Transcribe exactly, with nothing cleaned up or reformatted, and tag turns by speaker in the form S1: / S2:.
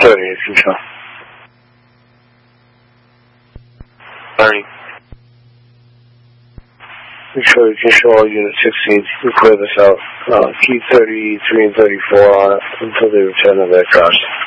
S1: thirty, if you shall.
S2: thirty.
S1: Make sure you can show all Unit sixteen. We clear this out. Uh, keep thirty-three and thirty-four on it until they return to their cars.